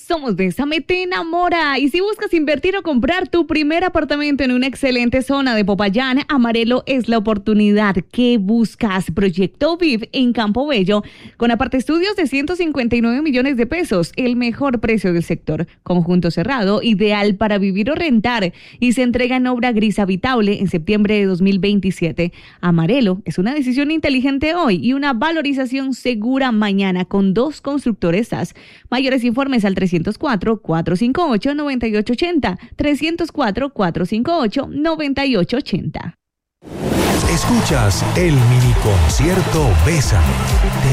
Somos Bésame te enamora. Y si buscas invertir o comprar tu primer apartamento en una excelente zona de Popayán, Amarelo es la oportunidad que buscas. Proyecto VIP en Campo Bello, con apartaestudios de 159 millones de pesos, el mejor precio del sector. Conjunto cerrado, ideal para vivir o rentar, y se entrega en obra gris habitable en septiembre de 2027. Amarelo es una decisión inteligente hoy y una valorización segura mañana, con 2 constructores SAS. Mayores informes al 304-458-9880. 304-458-9880. Escuchas el mini concierto Bésame.